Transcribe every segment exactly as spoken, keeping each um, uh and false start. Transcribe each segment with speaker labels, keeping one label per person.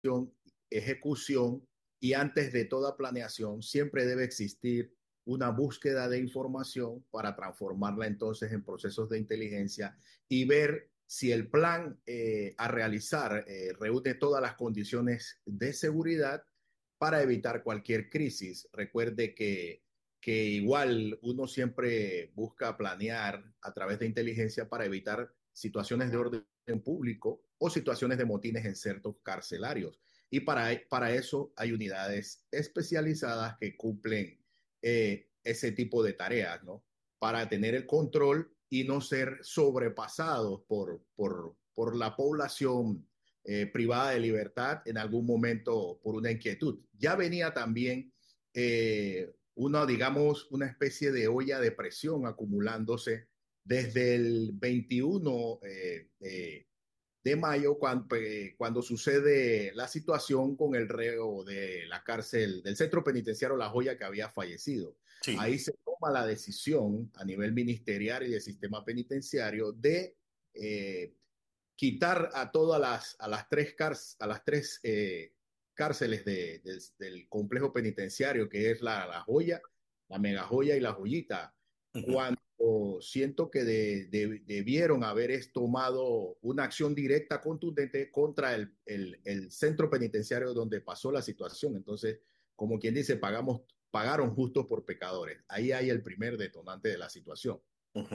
Speaker 1: ejecución y antes de toda planeación siempre debe existir una búsqueda de información para transformarla entonces en procesos de inteligencia y ver si el plan eh, a realizar eh, reúne todas las condiciones de seguridad para evitar cualquier crisis. Recuerde que, que igual uno siempre busca planear a través de inteligencia para evitar situaciones de orden público o situaciones de motines en ciertos carcelarios. Y para, para eso hay unidades especializadas que cumplen eh, ese tipo de tareas, ¿no? Para tener el control y no ser sobrepasados por, por, por la población eh, privada de libertad en algún momento por una inquietud. Ya venía también eh, una, digamos, una especie de olla de presión acumulándose desde el veintiuno eh, eh, de mayo, cuando, eh, cuando sucede la situación con el reo de la cárcel, del centro penitenciario La Joya que había fallecido. Ahí
Speaker 2: Sí.
Speaker 1: se toma la decisión a nivel ministerial y del sistema penitenciario de eh, quitar a todas las, a las tres, cárceles, a las tres eh, cárceles de, de, del complejo penitenciario, que es la, la Joya, la Mega Joya y la Joyita,
Speaker 2: Ujú.
Speaker 1: cuando siento que de, de, debieron haber tomado una acción directa, contundente contra el, el, el, centro penitenciario donde pasó la situación. Entonces, como quien dice, pagamos, pagaron justos por pecadores. Ahí hay el primer detonante de la situación.
Speaker 2: Ujú.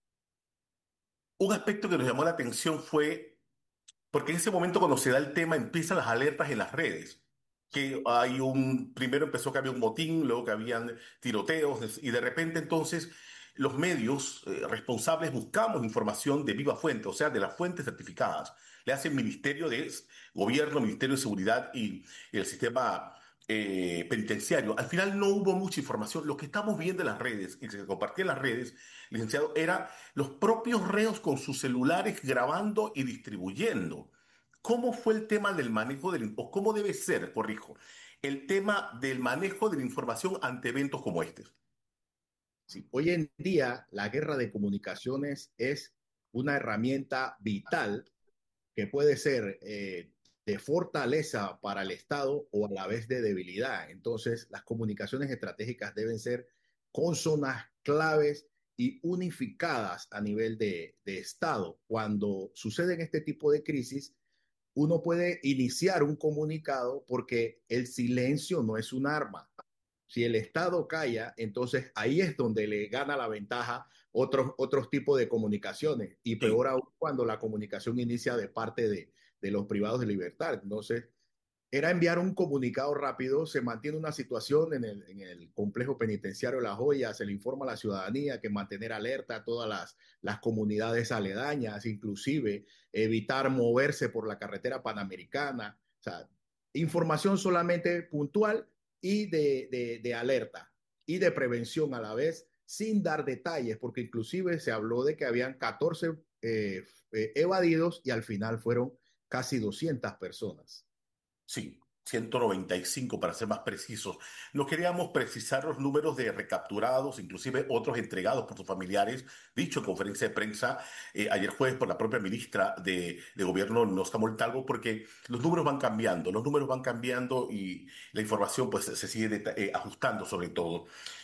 Speaker 2: Un aspecto que nos llamó la atención fue, porque en ese momento cuando se da el tema empiezan las alertas en las redes, que hay un, primero empezó que había un motín, luego que habían tiroteos, y de repente entonces los medios eh, responsables buscamos información de viva fuente, o sea, de las fuentes certificadas. Le hace el Ministerio de Gobierno, Ministerio de Seguridad y, y el sistema eh, penitenciario. Al final no hubo mucha información. Lo que estamos viendo en las redes y que se compartía en las redes, licenciado, era los propios reos con sus celulares grabando y distribuyendo. ¿Cómo fue el tema del manejo del, o cómo debe ser, corrijo, el tema del manejo de la información ante eventos como este?
Speaker 1: Sí, hoy en día la guerra de comunicaciones es una herramienta vital que puede ser eh, de fortaleza para el Estado o a la vez de debilidad. Entonces, las comunicaciones estratégicas deben ser consonas claves y unificadas a nivel de, de Estado. Cuando suceden este tipo de crisis, uno puede iniciar un comunicado porque el silencio no es un arma. Si el Estado calla, entonces ahí es donde le gana la ventaja otros, otros tipos de comunicaciones. Y peor
Speaker 2: Sí.
Speaker 1: aún cuando la comunicación inicia de parte de, de los privados de libertad. Entonces, era enviar un comunicado rápido, se mantiene una situación en el, en el complejo penitenciario La Joya, se le informa a la ciudadanía que mantener alerta a todas las, las comunidades aledañas, inclusive evitar moverse por la carretera panamericana. O sea, información solamente puntual y de, de, de alerta y de prevención a la vez, sin dar detalles, porque inclusive se habló de que habían catorce eh, eh, evadidos y al final fueron casi doscientas personas.
Speaker 2: Sí, ciento noventa y cinco para ser más precisos. No queríamos precisar los números de recapturados, inclusive otros entregados por sus familiares, dicho en conferencia de prensa eh, ayer jueves por la propia ministra de, de Gobierno, Nosca Montalvo, porque los números van cambiando, los números van cambiando y la información pues se sigue deta- eh, ajustando sobre todo.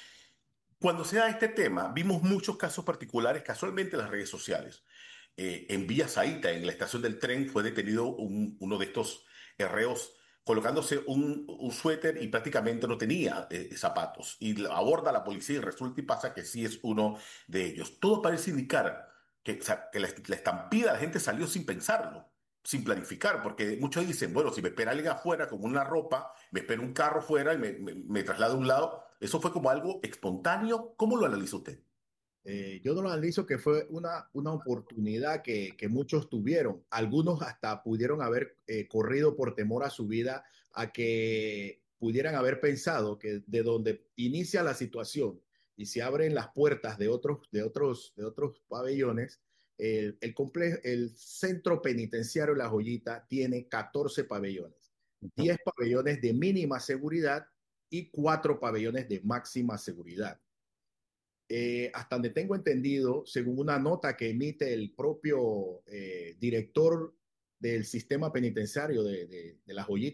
Speaker 2: Cuando se da este tema, vimos muchos casos particulares casualmente en las redes sociales. Eh, en Villa Zaita, en la estación del tren, fue detenido un- uno de estos reos colocándose un, un suéter y prácticamente no tenía eh, zapatos. Y la aborda la policía y resulta y pasa que sí es uno de ellos. Todo parece indicar que, o sea, que la, la estampida, la gente salió sin pensarlo, sin planificar, porque muchos dicen, bueno, si me espera alguien afuera con una ropa, me espera un carro fuera y me, me, me traslada a un lado, eso fue como algo espontáneo. ¿Cómo lo analiza usted?
Speaker 1: Eh, yo no lo analizo que fue una, una oportunidad que, que muchos tuvieron. Algunos hasta pudieron haber eh, corrido por temor a su vida, a que pudieran haber pensado que de donde inicia la situación y se abren las puertas de otros, de otros, de otros pabellones, el, el, complejo, el centro penitenciario La Joyita tiene catorce pabellones, diez pabellones de mínima seguridad y cuatro pabellones de máxima seguridad. Eh, hasta donde tengo entendido, según una nota que emite el propio eh, director del sistema penitenciario de, de, de la joyita